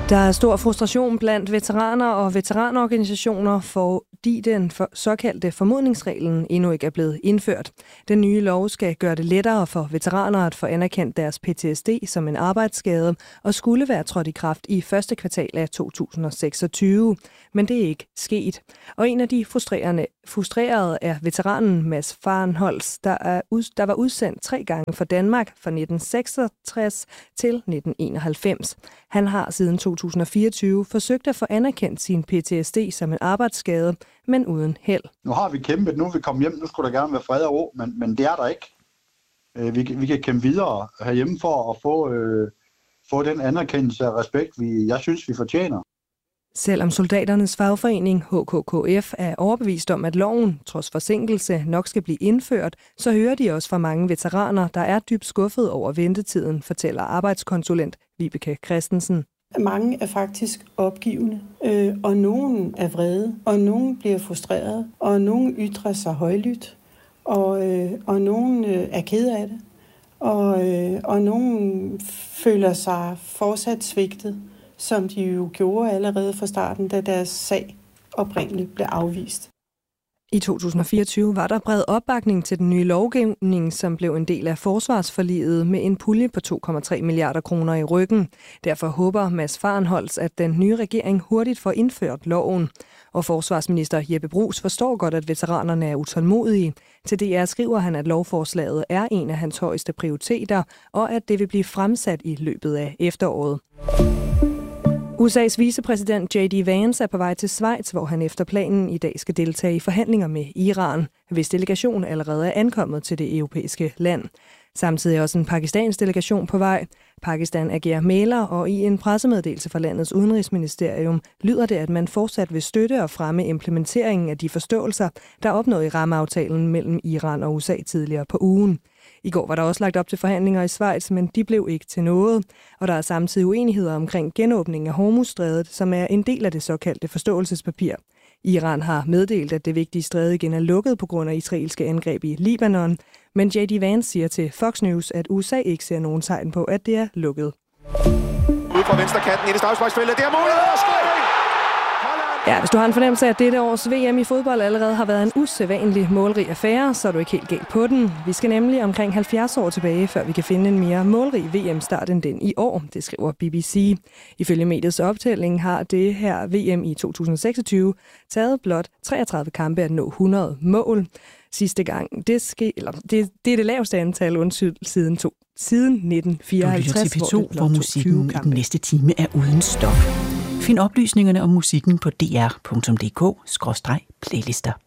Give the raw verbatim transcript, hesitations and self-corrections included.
Der er stor frustration blandt veteraner og veteranorganisationer, fordi den for såkaldte formodningsreglen endnu ikke er blevet indført. Den nye lov skal gøre det lettere for veteraner at få anerkendt deres P T S D som en arbejdsskade og skulle være trådt i kraft i første kvartal af to tusind og seksogtyve. Men det er ikke sket. Og en af de frustrerende, frustrerede er veteranen Mads Farenholz, der, er, der var udsendt tre gange for Danmark fra nitten seksogtres til nitten enoghalvfems. Han har siden to tusind og fireogtyve forsøgt at få anerkendt sin P T S D som en arbejdsskade, men uden held. Nu har vi kæmpet, nu er vi kommet hjem, nu skulle der gerne være fred og ro, men, men det er der ikke. Vi, vi kan kæmpe videre herhjemme for at få, øh, få den anerkendelse og respekt, vi, jeg synes, vi fortjener. Selvom soldaternes fagforening H K K F er overbevist om, at loven, trods forsinkelse, nok skal blive indført, så hører de også fra mange veteraner, der er dybt skuffet over ventetiden, fortæller arbejdskonsulent Vibeke Christensen. Mange er faktisk opgivende, øh, og nogen er vrede, og nogen bliver frustreret, og nogen ytrer sig højlydt, og, øh, og nogen øh, er ked af det, og, øh, og nogen føler sig fortsat svigtet, som de jo gjorde allerede fra starten, da deres sag oprindeligt blev afvist. I to tusind og fireogtyve var der bred opbakning til den nye lovgivning, som blev en del af forsvarsforliget med en pulje på to komma tre milliarder kroner i ryggen. Derfor håber Mads Farenholz, at den nye regering hurtigt får indført loven. Og forsvarsminister Jeppe Bruus forstår godt, at veteranerne er utålmodige. Til D R skriver han, at lovforslaget er en af hans højeste prioriteter, og at det vil blive fremsat i løbet af efteråret. U S A's vicepræsident J D Vance er på vej til Schweiz, hvor han efter planen i dag skal deltage i forhandlinger med Iran, hvis delegation allerede er ankommet til det europæiske land. Samtidig er også en pakistansk delegation på vej. Pakistan agerer mægler, og i en pressemeddelelse fra landets udenrigsministerium lyder det, at man fortsat vil støtte og fremme implementeringen af de forståelser, der er opnået i rammeaftalen mellem Iran og U S A tidligere på ugen. I går var der også lagt op til forhandlinger i Schweiz, men de blev ikke til noget. Og der er samtidig uenigheder omkring genåbningen af Hormuzstrædet, som er en del af det såkaldte forståelsespapir. Iran har meddelt, at det vigtige stræde igen er lukket på grund af israelske angreb i Libanon. Men J D Vance siger til Fox News, at U S A ikke ser nogen tegn på, at det er lukket. Ud fra venstre kanten i det straffesparksfelt, det er mulighed. Ja, hvis du har en fornemmelse af, at dette års V M i fodbold allerede har været en usædvanlig målrig affære, så er du ikke helt galt på den. Vi skal nemlig omkring halvfjerds år tilbage, før vi kan finde en mere målrig V M-start end den i år, det skriver B B C. Ifølge mediets optælling har det her V M i to tusind og seksogtyve taget blot treogtredive kampe at nå hundrede mål. Sidste gang, det, ske, eller det, det er det laveste antal undskyld siden, to, siden nitten fireoghalvtreds, P to, hvor, hvor musikken i den næste time er uden stop. Find oplysningerne om musikken på d r punktum d k skråstreg playlister.